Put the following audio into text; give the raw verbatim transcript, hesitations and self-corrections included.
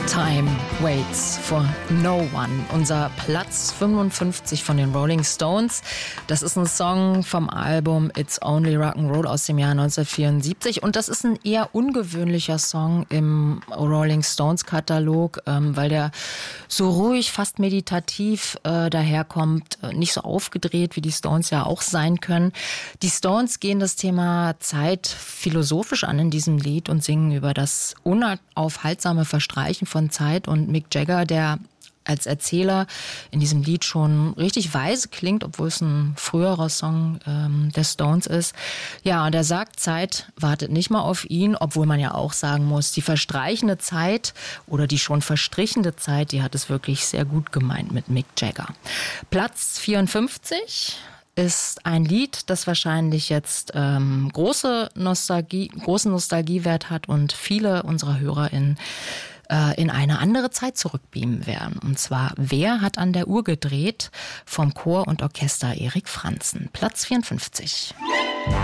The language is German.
Time waits for no one. Unser Platz fünfundfünfzig von den Rolling Stones. Das ist ein Song vom Album It's Only Rock'n'Roll aus dem Jahr neunzehnhundertvierundsiebzig. Und das ist ein eher ungewöhnlicher Song im Rolling Stones Katalog, ähm, weil der so ruhig, fast meditativ äh, daherkommt. Nicht so aufgedreht, wie die Stones ja auch sein können. Die Stones gehen das Thema Zeit philosophisch an in diesem Lied und singen über das unaufhaltsame Verstreichen von Zeit. Und Mick Jagger, der als Erzähler in diesem Lied schon richtig weise klingt, obwohl es ein früherer Song ähm, der Stones ist. Ja, und er sagt, Zeit wartet nicht mal auf ihn, obwohl man ja auch sagen muss, die verstreichende Zeit oder die schon verstrichene Zeit, die hat es wirklich sehr gut gemeint mit Mick Jagger. Platz vierundfünfzig ist ein Lied, das wahrscheinlich jetzt ähm, große Nostalgie, großen Nostalgiewert hat und viele unserer HörerInnen äh, in eine andere Zeit zurückbeamen werden. Und zwar Wer hat an der Uhr gedreht? Vom Chor und Orchester Erik Franzen. Platz vierundfünfzig.